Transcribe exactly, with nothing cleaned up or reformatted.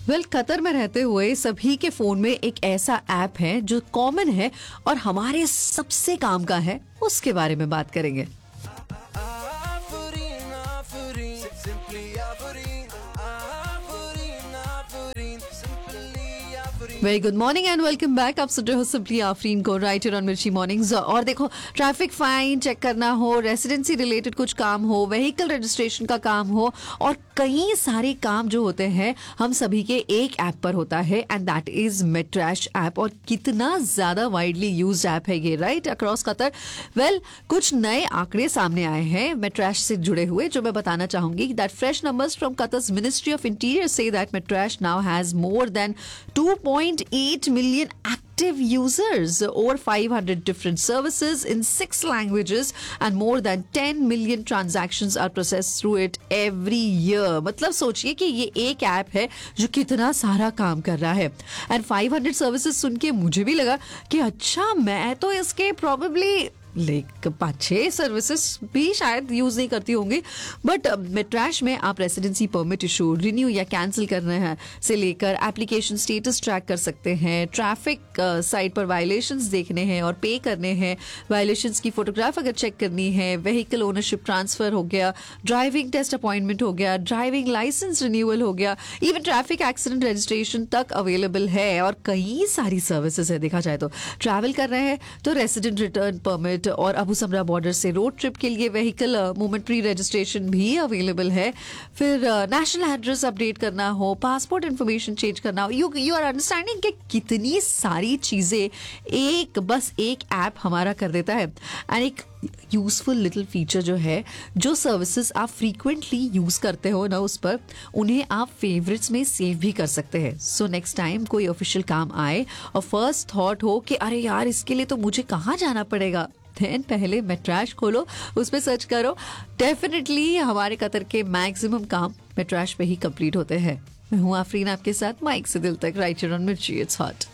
Well well, Qatar में रहते हुए सभी के फोन में एक ऐसा ऐप है जो कॉमन है और हमारे सबसे काम का है, उसके बारे में बात करेंगे। Very good morning and welcome back. आप सुन रहे हो सिंपली आफरीन को राइट ऑन मिर्ची मॉर्निंग्स। और देखो, ट्रैफिक फाइन चेक करना हो, रेसिडेंसी रिलेटेड कुछ काम हो, व्हीकल रजिस्ट्रेशन का काम हो, और कई सारे काम जो होते हैं हम सभी के एक ऐप पर होता है, एंड दैट इज मेट्रैश ऐप। और कितना ज्यादा वाइडली यूज्ड ऐप है ये राइट अक्रॉस कतर। वेल कुछ नए आंकड़े सामने आए हैं मेट्रैश से जुड़े हुए, जो मैं बताना चाहूंगी। That fresh numbers from Qatar's ministry of interior say that मेट्रैश now has more than two point eight million active users, over five hundred different services in six languages, and more than ten million transactions are processed through it every year. मतलब सोचिए कि ये एक app है जो कितना सारा काम कर रहा है। एंड five hundred सर्विसेज सुन के मुझे भी लगा कि अच्छा, मैं तो इसके probably लाइक पाँच छः सर्विसेज भी शायद यूज नहीं करती होंगी। बट मेट्रैश में आप रेसिडेंसी परमिट इशू, रिन्यू या कैंसिल करना है से लेकर एप्लीकेशन स्टेटस ट्रैक कर सकते हैं, ट्रैफिक साइट पर वायलेशंस देखने हैं और पे करने हैं, वायलेशंस की फोटोग्राफ अगर चेक करनी है, व्हीकल ओनरशिप ट्रांसफर हो गया, ड्राइविंग टेस्ट अपॉइंटमेंट हो गया, ड्राइविंग लाइसेंस रिन्यूअल हो गया, इवन ट्रैफिक एक्सीडेंट रजिस्ट्रेशन तक अवेलेबल है। और कई सारी सर्विसेज है देखा जाए तो। ट्रैवल कर रहे हैं तो रेसिडेंट रिटर्न परमिट और अबू समरा बॉर्डर से रोड ट्रिप के लिए व्हीकल मूवमेंट प्री रजिस्ट्रेशन भी अवेलेबल है। फिर नेशनल एड्रेस अपडेट करना हो, पासपोर्ट इंफॉर्मेशन चेंज करना हो, यू यू आर अंडरस्टैंडिंग कि कितनी सारी चीजें एक बस एक ऐप हमारा कर देता है। एंड एक यूजफुल लिटिल फीचर जो है, जो सर्विसेज आप फ्रीक्वेंटली यूज करते हो ना, उस पर उन्हें आप फेवरेट्स में सेव भी कर सकते हैं। सो नेक्स्ट टाइम कोई ऑफिशियल काम आए और फर्स्ट थॉट हो कि अरे यार, इसके लिए तो मुझे कहाँ जाना पड़ेगा, देन पहले मेट्रैश खोलो, उस पर सर्च करो। डेफिनेटली हमारे कतर के मैक्सिमम काम मेट्रैश पे ही कंप्लीट होते हैं। मैं हूँ आफरीन आपके साथ, माइक से दिल तक, राइट ऑन मिर्ची, इट्स हॉट।